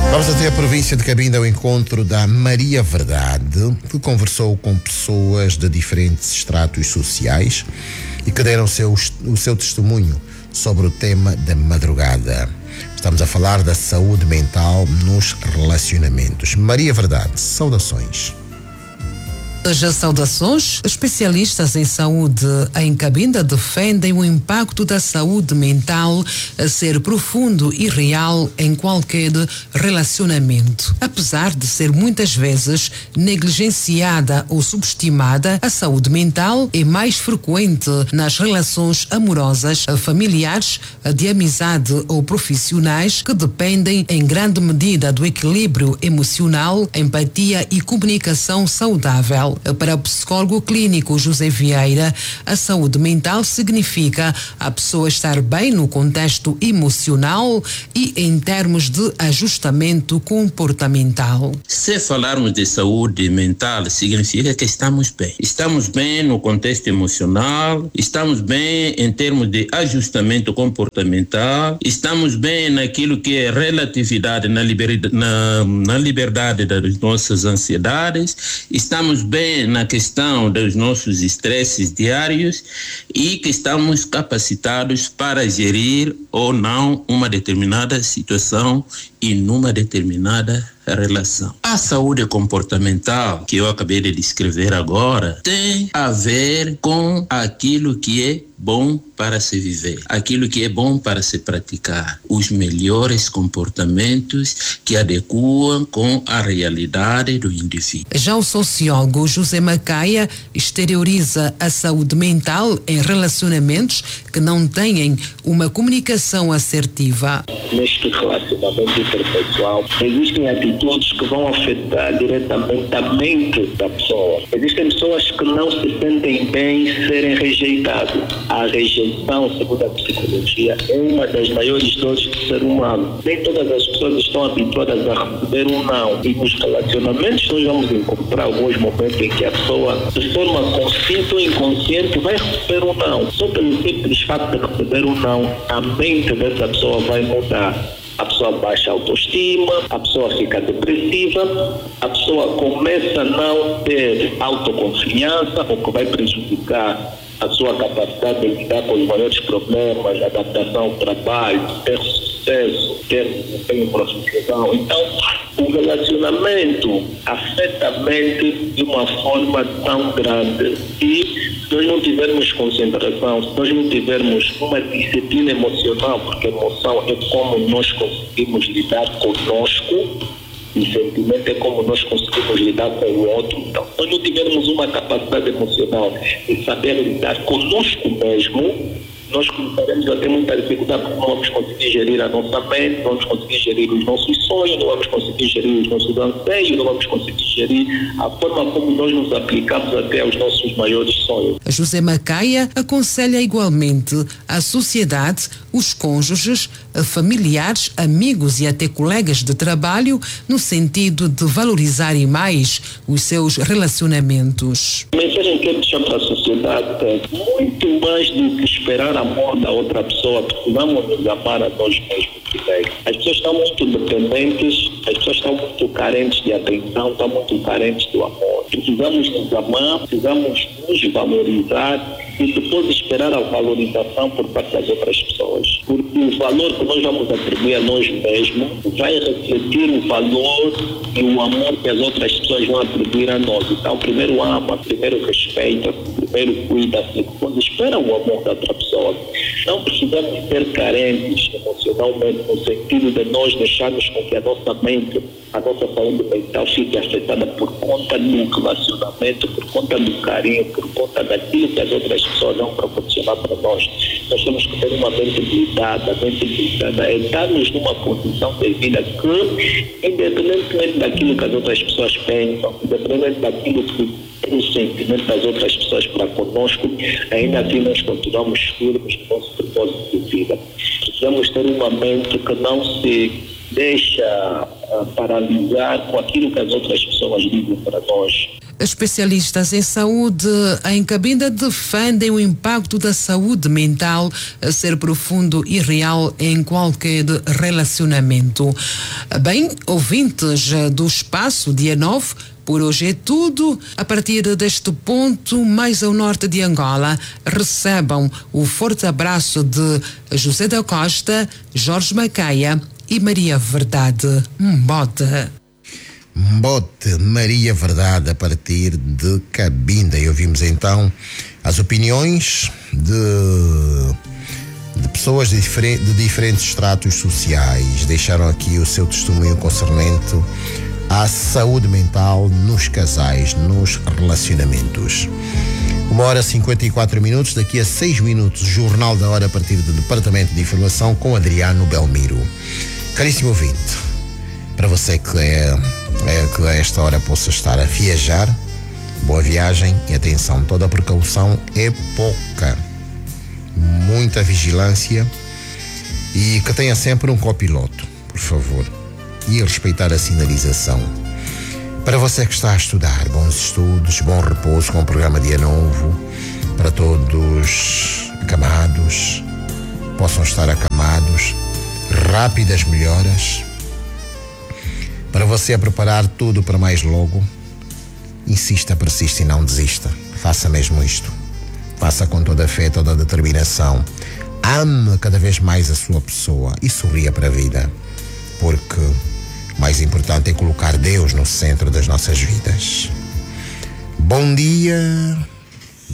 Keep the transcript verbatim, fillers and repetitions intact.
Vamos até a província de Cabinda ao encontro da Maria Verdade, que conversou com pessoas de diferentes estratos sociais e que deram seu, o seu testemunho sobre o tema da madrugada. Estamos a falar da saúde mental nos relacionamentos. Maria Verdade, saudações. Já saudações, especialistas em saúde em Cabinda defendem o impacto da saúde mental a ser profundo e real em qualquer relacionamento. Apesar de ser muitas vezes negligenciada ou subestimada, a saúde mental é mais frequente nas relações amorosas, familiares, de amizade ou profissionais, que dependem em grande medida do equilíbrio emocional, empatia e comunicação saudável. Para o psicólogo clínico José Vieira, a saúde mental significa a pessoa estar bem no contexto emocional e em termos de ajustamento comportamental. Se falarmos de saúde mental, significa que estamos bem. Estamos bem no contexto emocional, estamos bem em termos de ajustamento comportamental, estamos bem naquilo que é relatividade na liberdade, na, na liberdade das nossas ansiedades, estamos bem na questão dos nossos estresses diários e que estamos capacitados para gerir ou não uma determinada situação e numa determinada relação. A saúde comportamental, que eu acabei de descrever agora, tem a ver com aquilo que é bom para se viver, aquilo que é bom para se praticar, os melhores comportamentos que adequam com a realidade do indivíduo. Já o sociólogo José Macaia exterioriza a saúde mental em relacionamentos que não têm uma comunicação assertiva. Neste relacionamento interpessoal, existem atitudes que vão afetar diretamente a mente da pessoa. Existem pessoas que não se sentem bem serem rejeitadas. A rejeição, segundo a psicologia, é uma das maiores dores do ser humano. Nem todas as pessoas estão habituadas a receber um não. E nos relacionamentos nós vamos encontrar alguns momentos em que a pessoa, de forma consciente ou inconsciente, vai receber um não. Só pelo simples fato de receber um não, a mente dessa pessoa vai mudar. A pessoa baixa a autoestima, a pessoa fica depressiva, a pessoa começa a não ter autoconfiança, o que vai prejudicar a sua capacidade de lidar com os maiores problemas, adaptação ao trabalho, ter sucesso, ter desempenho profissional. Então, o relacionamento afeta a mente de uma forma tão grande e se nós não tivermos concentração, se nós não tivermos uma disciplina emocional, porque a emoção é como nós conseguimos lidar conosco, o sentimento é como nós conseguimos lidar com o outro. Então, se nós não tivermos uma capacidade emocional de saber lidar conosco mesmo, nós começaremos a ter muita dificuldade porque não vamos conseguir gerir a nossa mente, não vamos conseguir gerir os nossos sonhos, não vamos conseguir gerir os nossos anseios, não vamos conseguir gerir a forma como nós nos aplicamos até aos nossos maiores sonhos. José Macaia aconselha igualmente a sociedade, os cônjuges, familiares, amigos e até colegas de trabalho no sentido de valorizarem mais os seus relacionamentos. A mensagem que eu deixo para a sociedade é muito mais do que esperar amor da outra pessoa, precisamos nos amar a nós mesmos primeiro. As pessoas estão muito dependentes, as pessoas estão muito carentes de atenção, estão muito carentes do amor. Precisamos nos amar, precisamos nos valorizar e depois esperar a valorização por parte das outras pessoas. Porque o valor que nós vamos atribuir a nós mesmos vai refletir o valor e o amor que as outras pessoas vão atribuir a nós. Então, primeiro ama, primeiro respeita, primeiro cuida-se, depois espera o amor da outra pessoa. Não precisamos ser carentes emocionalmente, no sentido de nós deixarmos com que a nossa mente, a nossa saúde mental fique afetada por conta do relacionamento, por conta do carinho, por conta daquilo que as outras pessoas vão proporcionar para nós. Nós temos que ter uma mente blindada, a mente blindada é estarmos numa posição de vida que, independentemente daquilo que as outras pessoas pensam, independente daquilo que o sentimento das outras pessoas para conosco, ainda assim nós continuamos firmes no nosso propósito de vida. Precisamos ter uma mente que não se deixa uh, paralisar com aquilo que as outras pessoas dizem para nós. Especialistas em saúde em Cabinda defendem o impacto da saúde mental a ser profundo e real em qualquer relacionamento. Bem, ouvintes do Espaço Dia nove, por hoje é tudo. A partir deste ponto, mais ao norte de Angola, recebam o forte abraço de José da Costa, Jorge Macaia e Maria Verdade Mbote. Mbote, Maria Verdade, a partir de Cabinda. E ouvimos então as opiniões de, de pessoas de, diferen, de diferentes estratos sociais. Deixaram aqui o seu testemunho concernente à saúde mental nos casais, nos relacionamentos. Uma hora e cinquenta e quatro minutos, daqui a seis minutos, Jornal da Hora a partir do Departamento de Informação com Adriano Belmiro. Caríssimo ouvinte, para você que é, é que a esta hora possa estar a viajar, boa viagem e atenção, toda a precaução é pouca, muita vigilância e que tenha sempre um copiloto, por favor, e respeitar a sinalização. Para você que está a estudar, bons estudos, bom repouso com o programa Dia Novo, para todos acamados, possam estar acamados, rápidas melhoras. Para você a preparar tudo para mais logo, insista, persista e não desista. Faça mesmo isto. Faça com toda a fé, toda a determinação. Ame cada vez mais a sua pessoa e sorria para a vida, porque o mais importante é colocar Deus no centro das nossas vidas. Bom dia.